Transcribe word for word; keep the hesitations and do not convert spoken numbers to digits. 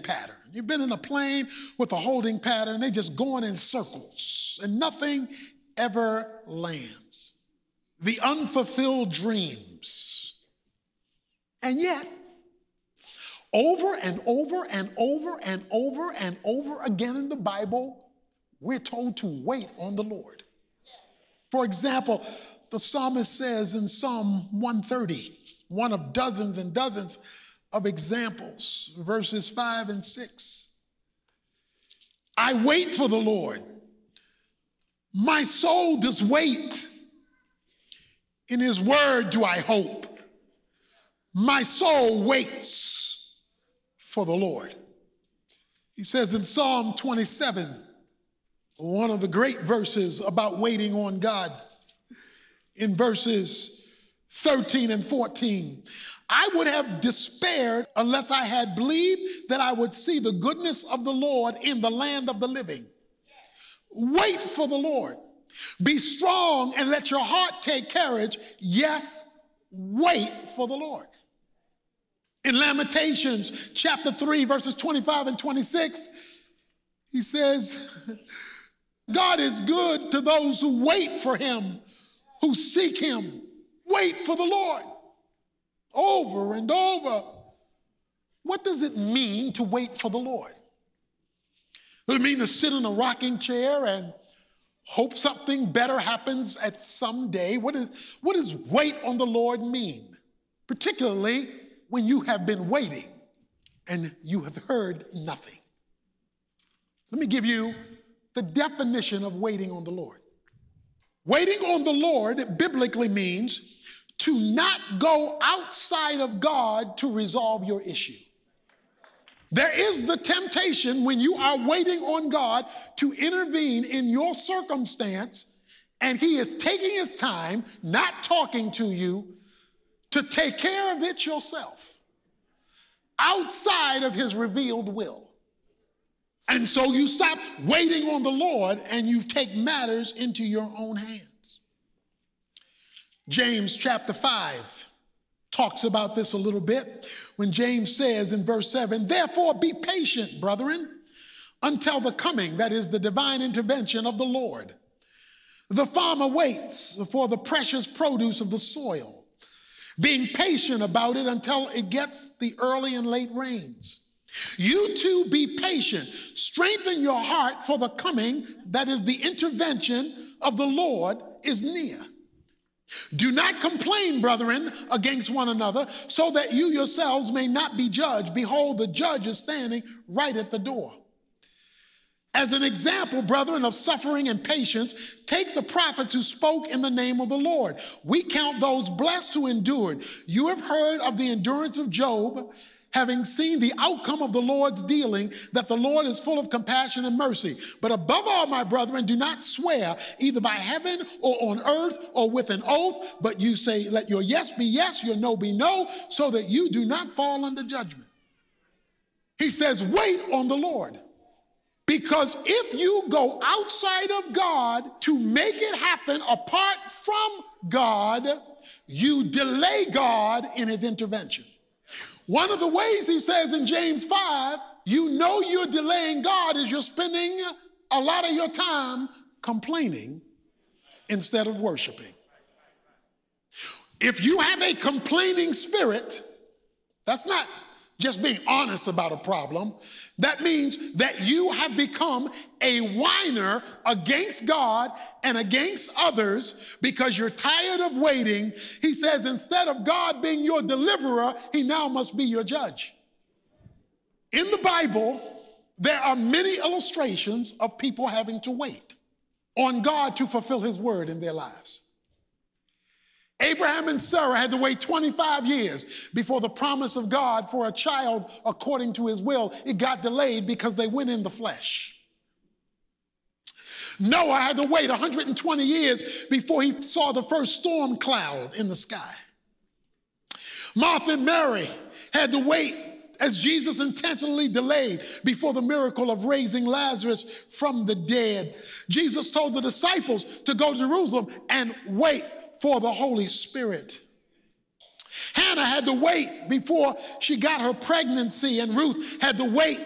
pattern. You've been in a plane with a holding pattern. They're just going in circles and nothing ever lands. The unfulfilled dreams. And yet, over and over and over and over and over again in the Bible, we're told to wait on the Lord. For example, the psalmist says in Psalm one thirty, one of dozens and dozens of examples, verses five and six. I wait for the Lord. My soul does wait. In his word do I hope. My soul waits for the Lord. He says in Psalm twenty-seven, one of the great verses about waiting on God, in verses thirteen and fourteen, I would have despaired unless I had believed that I would see the goodness of the Lord in the land of the living. Wait for the Lord. Be strong and let your heart take courage. Yes, wait for the Lord. In Lamentations chapter three, verses twenty-five and twenty-six, he says, God is good to those who wait for him, who seek him. Wait for the Lord. Over and over. What does it mean to wait for the Lord? Does it mean to sit in a rocking chair and hope something better happens at some day? What is, what does wait on the Lord mean? Particularly when you have been waiting and you have heard nothing. Let me give you the definition of waiting on the Lord. Waiting on the Lord biblically means to not go outside of God to resolve your issue. There is the temptation when you are waiting on God to intervene in your circumstance, and he is taking his time, not talking to you, to take care of it yourself, outside of his revealed will. And so you stop waiting on the Lord and you take matters into your own hands. James chapter five talks about this a little bit when James says in verse seven, therefore be patient, brethren, until the coming, that is the divine intervention of the Lord. The farmer waits for the precious produce of the soil, being patient about it until it gets the early and late rains. You too be patient. Strengthen your heart, for the coming, that is the intervention of the Lord, is near. Do not complain, brethren, against one another, so that you yourselves may not be judged. Behold, the judge is standing right at the door. As an example, brethren, of suffering and patience, take the prophets who spoke in the name of the Lord. We count those blessed who endured. You have heard of the endurance of Job, having seen the outcome of the Lord's dealing, that the Lord is full of compassion and mercy. But above all, my brethren, do not swear either by heaven or on earth or with an oath, but you say, let your yes be yes, your no be no, so that you do not fall under judgment. He says, wait on the Lord. Because if you go outside of God to make it happen apart from God, you delay God in his intervention. One of the ways he says in James five, you know you're delaying God is you're spending a lot of your time complaining instead of worshiping. If you have a complaining spirit, that's not just being honest about a problem. That means that you have become a whiner against God and against others because you're tired of waiting. He says instead of God being your deliverer, he now must be your judge. In the Bible, there are many illustrations of people having to wait on God to fulfill his word in their lives. Abraham and Sarah had to wait twenty-five years before the promise of God for a child according to his will. It got delayed because they went in the flesh. Noah had to wait one hundred twenty years before he saw the first storm cloud in the sky. Martha and Mary had to wait as Jesus intentionally delayed before the miracle of raising Lazarus from the dead. Jesus told the disciples to go to Jerusalem and wait for the Holy Spirit. Hannah had to wait before she got her pregnancy, and Ruth had to wait